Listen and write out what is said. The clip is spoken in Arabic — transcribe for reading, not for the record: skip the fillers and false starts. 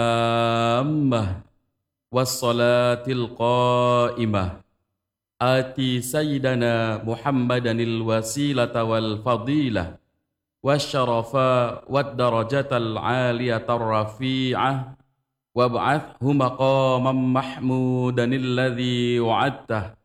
التامة والصلاة القائمة آتي سيدنا محمدا الوسيلة والفضيلة والشرف والدرجة العالية الرفيعة وابعثه مقاما محمودا الذي وعدته